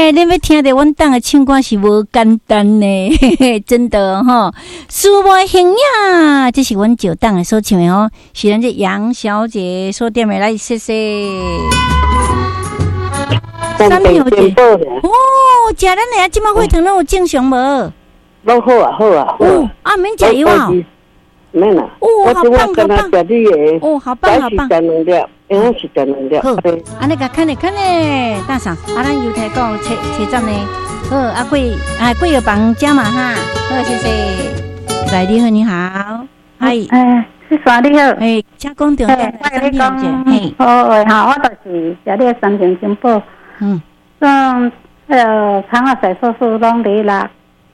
你要听到阮党的唱歌是无简单呢，嘿嘿，真的吼。苏无形呀，这是阮九党的所唱的哦，是咱这杨小姐所点的，来谢谢。三秒姐，哦，食咱的即马血糖拢有正常无？ 拢好啊，好啊，好啊。 啊，免食药啊。 免啦。 哦，好棒，好棒。哦，好棒，好棒。 是2粒，是2粒。 好，安尼个看咧，大嫂，咱油台讲车站呢。好，贵油房加嘛哈。好，谢谢。来，你好，你好。嗨。 是啥你好？ 请讲重点。 你讲。好，我就是食你三重金宝。肠仔洗手术拢伫啦。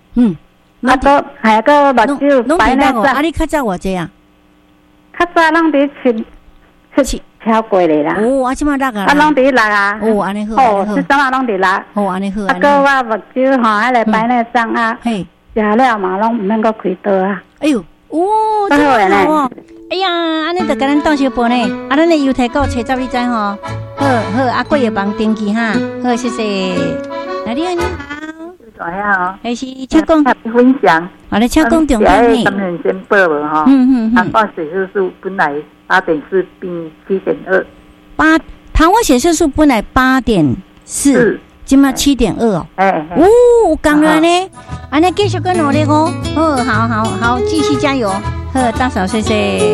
还个目睭白那个。 你较早偌济啊？ 较早拢伫七超过咧啦。 即马6啊。 拢伫6啊。 安尼好。 是啥啊？拢伫6。 安尼好。 我目睭迄个白内障啊。食了嘛，拢毋免阁开刀啊。 哎呦，真好哦。哎呀，安尼就甲咱倒小波呢。咱的油台购车站你知吼？好，贵油帮登记哈。好，谢谢。来，你好，你好。还是请讲分享。 好嘞，请讲重点呢。 三人先报了哈。糖化血色素本来8.4变7.2。 糖化血色素本来8.4，今嘛7.2哦。有讲了呢。安尼继续跟努力哦。好，继续加油。好，大嫂，谢谢。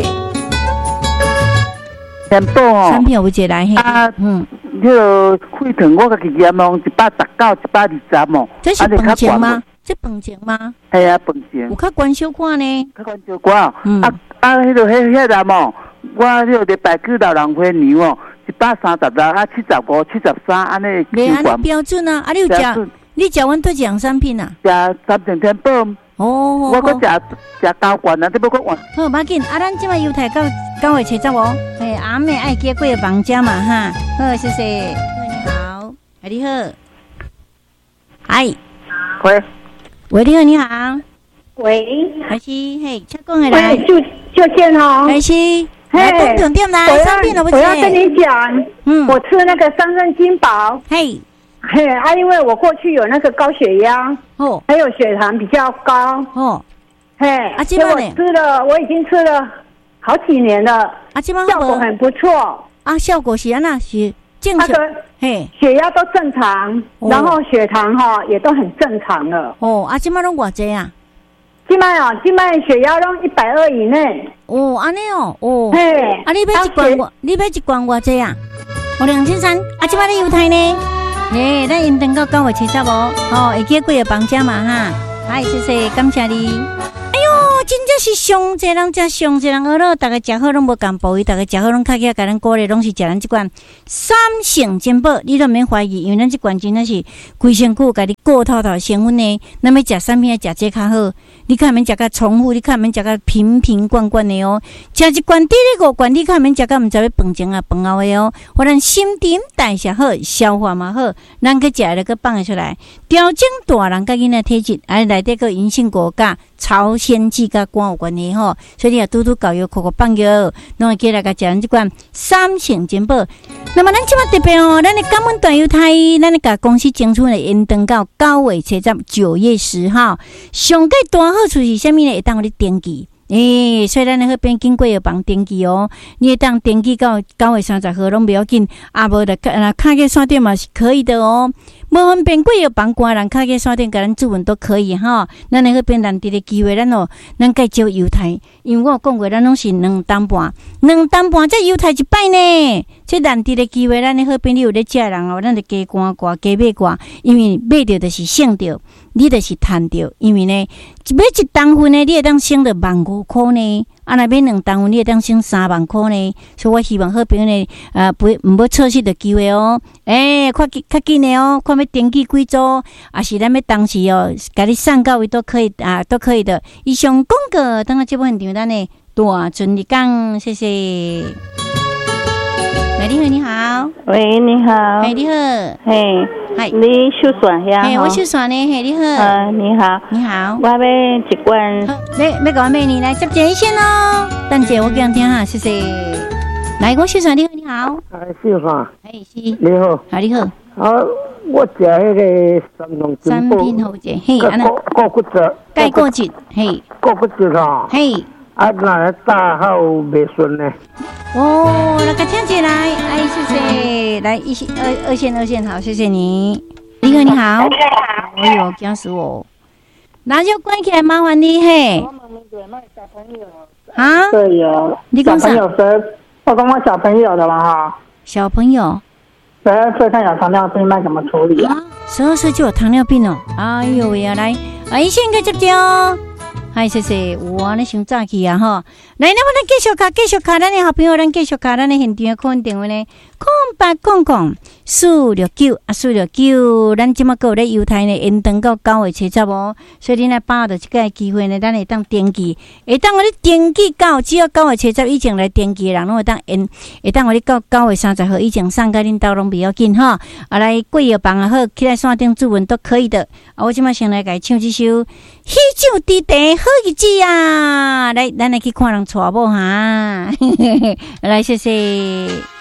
先报哦。 产品有一个来嘿。 那个血糖我家己验哦，119、120哦。 这是饭前吗？这饭前吗？ 系啊，饭前。 有较悬小可呢？ 较悬小可哦。迄个迄人哦，我迄个礼拜去老人花牛哦，136啊，75、73安尼。 没安尼标准啊！你有食？你食阮对样产品啊？ 食3重天宝。我搁食高罐啊，你要搁换？ 好，马紧咱即摆油台9月7日哦。阿妹爱加贵的房价嘛哈。好，谢谢。你好，你好。喂，你好，你好。 喂， 还是请讲的来。 就见哦。 还是来讲重点来，商品了不？ 我要跟你讲，我吃那个3珍金宝。因为我过去有那个高血压，还有血糖比较高，所以我已经吃了好几年了，效果很不错。 效果是安那是正常， 血压都正常，然后血糖也都很正常了。 即摆拢偌济啊？ 即摆血压拢120以内。 安尼哦。你买一罐偌济啊？2300。即摆你犹太呢？咱延长到9月7日哦，会记贵的房价嘛哈。谢谢，感谢你。哎呦，真正是上济人食上济人饿了，大家食好拢无共步伊，大家食好拢较起来，甲咱鼓励拢是食咱即款三成金宝，你都免怀疑，因为咱即罐真正是规身躯甲你顾透透成分呢。咱要食产品要食这较好，你看免食甲重复，你看免食甲瓶瓶罐罐的哦。食一罐底咧5罐，你看免食甲毋知要饭前啊饭后的哦。互咱新陈代谢好，消化嘛好，咱去食了个放出来，调整大人甲囡仔体质，内底个银杏果甲超纤剂甲肝有关系吼，所以你也拄教育口放药，拢会起来甲食咱即款3成金宝。那么咱即摆特别哦，咱的感恩大油台，咱的甲公司争取的延长到9月7日9月10号，上个大好处是啥物呢？会当你登记。所以咱咧迄边经过药房登记哦，你会当登记到9月30号拢不要紧，无就卡去线店嘛是可以的哦。无分辨贵药房官人卡去线店，甲咱主文都可以哈。咱咧迄边难得的机会，咱介招犹太，因为我讲过，咱拢是2担半，这犹太一摆呢。这难得的机会，咱咧迄边你有咧食人哦，咱就加赶挂，加买挂，因为买着就是省着，你就是赚着，因为呢，买一担份呢，你会当省着15000块呢。若买2担份，你会当省3万块呢。所以我希望好朋友呢，唔要错失的机会哦。较紧的哦，看要登记几组，是咱要当时哦，甲你送到位都可以都可以的。以上广告，等下节目现场咱呢大顺利讲，谢谢。来，你好，你好。 喂，你好。 你好。 你收线呀？ 我收线呢。你好。 你好。 你好。 我要一罐。 要甲我买你来接一线哦。等者我讲听哈，谢谢。来，我收线，你好，你好。 秀华。 是。 你好。 你好。 我食迄个三品好者，嘿，安那骨骨折， 钙骨质，嘿， 骨骨折吼， 嘿， 啊，那大号袂顺呢。 哦，那个听起来，哎，谢谢，来二线，好，谢谢你，李哥你好，哎呦，惊死我，那就关起来，麻烦你嘿。 小朋友啊？ 对呀， 你讲啥？ 我讲我小朋友的嘛哈。 小朋友 12岁看有糖尿病，那怎么处理啊 ？12岁就有糖尿病哦！哎呦喂啊，来，医生给接接哦。嗨，谢谢，哇，你伤早起啊哈！来，那么咱继续卡，咱的好朋友，咱继续卡，咱的现场的空电话呢，0800-469-469，咱即马个有咧犹太呢，延长到9月70哦，所以你来把握到这个机会呢，咱会当登记，会当我咧登记到，只要9月70以前来登记的人，拢会当会当我咧到9月30号以前送给恁兜拢比较紧哈。啊，来贵药房也好，起来山顶主文都可以的。啊，我即马先来甲伊唱这首《喜酒滴地好日子》啊，来，咱来去看人娶某哈，来谢谢。